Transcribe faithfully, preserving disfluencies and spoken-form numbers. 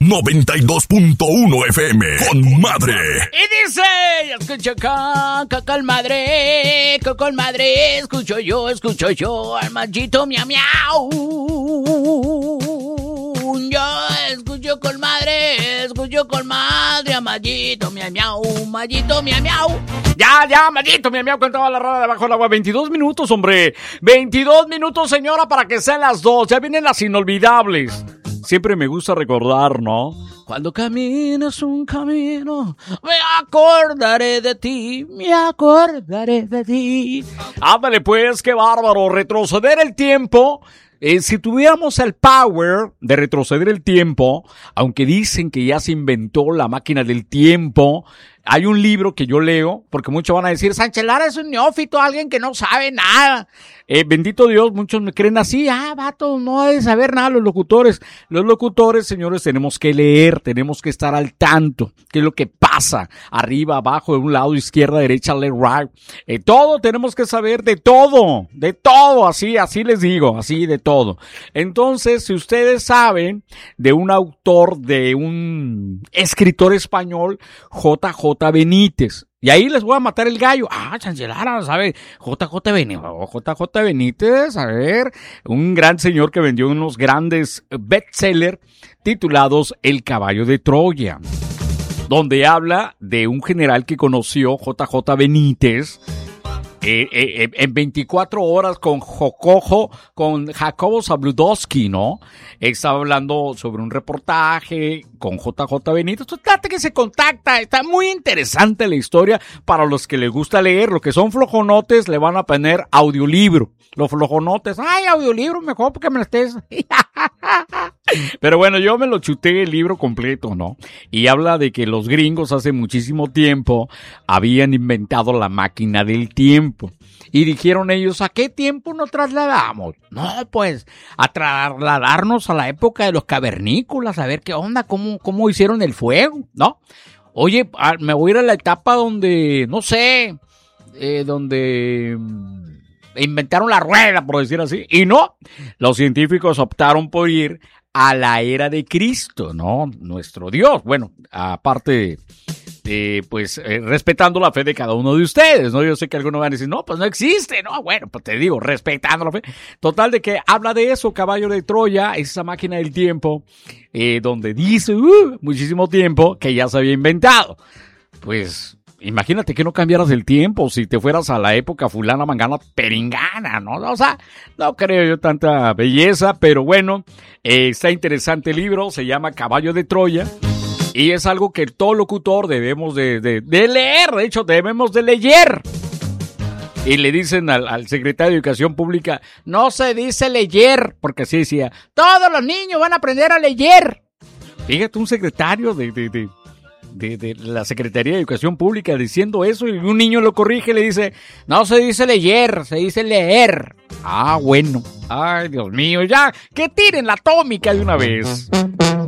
noventa y dos punto uno F M con madre. Y dice, escucho con, con, con madre, con, con madre, escucho yo, escucho yo, al machito miau miau. Yo escucho con madre, escucho con madre, a machito miau miau, machito miau miau. Ya, ya, machito miau miau, con toda la rada debajo del agua. veintidós minutos, hombre, veintidós minutos, señora, para que sean las dos. Ya vienen las inolvidables. Siempre me gusta recordar, ¿no? Cuando camines un camino, me acordaré de ti, me acordaré de ti. Ándale pues, qué bárbaro, retroceder el tiempo. Eh, si tuviéramos el power de retroceder el tiempo, aunque dicen que ya se inventó la máquina del tiempo, hay un libro que yo leo, porque muchos van a decir, Sánchez Lara es un neófito, alguien que no sabe nada. Eh, bendito Dios, muchos me creen así, ah, vato, no hay de saber nada los locutores. Los locutores, señores, tenemos que leer, tenemos que estar al tanto, qué es lo que pasa, arriba, abajo, de un lado, izquierda, derecha, left, right. Eh, todo tenemos que saber de todo, de todo, así, así les digo, así de todo. Entonces, si ustedes saben de un autor, de un escritor español, J J Benítez, y ahí les voy a matar el gallo. Ah, Sánchez Lara, ¿sabe? J J Benítez, J J Benítez, a ver, un gran señor que vendió unos grandes bestsellers titulados El caballo de Troya, donde habla de un general que conoció J J Benítez eh, eh, en veinticuatro horas con Jocojo, con Jacobo Zabludowski, ¿no? Estaba hablando sobre un reportaje con J J Benítez. Trate que se contacta, está muy interesante la historia para los que les gusta leer. Los que son flojonotes le van a poner audiolibro. Los flojonotes, ay, audiolibro, mejor porque me lo estés. Pero bueno, yo me lo chuté el libro completo, ¿no? Y habla de que los gringos hace muchísimo tiempo habían inventado la máquina del tiempo. Y dijeron ellos, ¿a qué tiempo nos trasladamos? No, pues, a trasladarnos a la época de los cavernícolas, a ver qué onda, cómo, cómo hicieron el fuego, ¿no? Oye, me voy a ir a la etapa donde, no sé, eh, donde inventaron la rueda, por decir así. Y no, los científicos optaron por ir a la era de Cristo, ¿no? Nuestro Dios. Bueno, aparte, eh, pues, eh, respetando la fe de cada uno de ustedes, ¿no? Yo sé que algunos van a decir, no, pues no existe, ¿no? Bueno, pues te digo, respetando la fe. Total de que habla de eso, Caballo de Troya, esa máquina del tiempo, eh, donde dice, uh, muchísimo tiempo, que ya se había inventado. Pues, imagínate que no cambiaras el tiempo si te fueras a la época fulana, mangana, perengana, ¿no? O sea, no creo yo tanta belleza, pero bueno, eh, está interesante el libro, se llama Caballo de Troya. Y es algo que todo locutor debemos de, de, de leer, de hecho debemos de leer. Y le dicen al, al secretario de Educación Pública, no se dice leer, porque así decía, todos los niños van a aprender a leer. Fíjate, un secretario de, de, de, de, de la Secretaría de Educación Pública diciendo eso, y un niño lo corrige y le dice, no se dice leer, se dice leer. Ah, bueno. Ay, Dios mío, ya, que tiren la atómica de una vez.